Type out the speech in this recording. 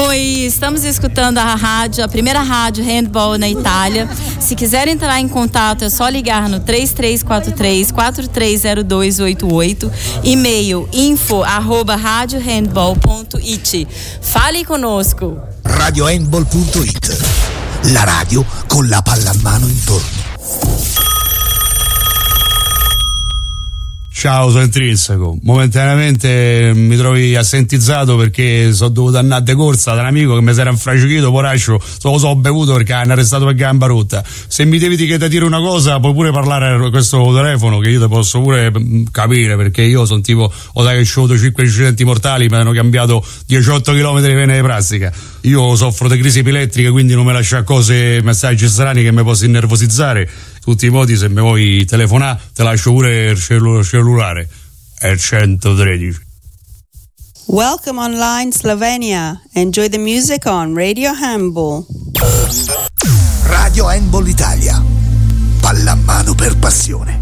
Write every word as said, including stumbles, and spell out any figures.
Oi, estamos escutando a rádio, a primeira rádio handball na Itália. Se quiser entrar em contato é só ligar no três três quatro três, quatro três zero dois oito oito, e-mail info arroba radiohandball ponto it. Fale conosco. radiohandball punto it, la radio con la palla a mano intorno. Ciao, sono Intrinseco. Momentaneamente mi trovi assentizzato perché sono dovuto andare de corsa da un amico che mi si era infracichito, poraccio, so, so bevuto perché hanno arrestato per gamba rotta. Se mi devi che ti dire una cosa, puoi pure parlare a questo telefono che io ti posso pure capire, perché io sono tipo, ho da che ho avuto cinque incidenti mortali, mi hanno cambiato diciotto chilometri di vene di plastica. Io soffro di crisi epilettriche, quindi non me lascia cose, messaggi strani che mi posso innervosizzare. Tutti i modi, se mi vuoi telefonare, te lascio pure il cellu- cellulare. È il centotredici. Welcome online Slovenia. Enjoy the music on Radio Handball. Radio Handball Italia. Pallamano per passione.